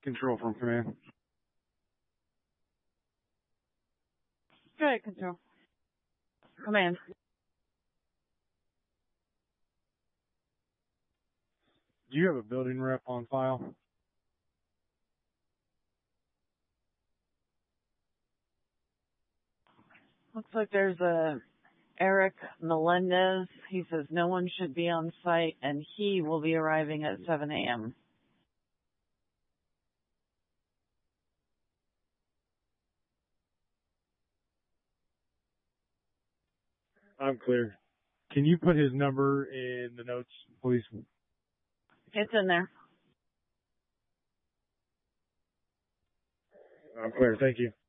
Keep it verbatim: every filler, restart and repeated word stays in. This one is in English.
Control from command. Go ahead, Control. Command. Do you have a building rep on file? Looks like there's a Eric Melendez. He says no one should be on site, and he will be arriving at seven a.m. I'm clear. Can you put his number in the notes, please? It's in there. I'm clear. Thank you.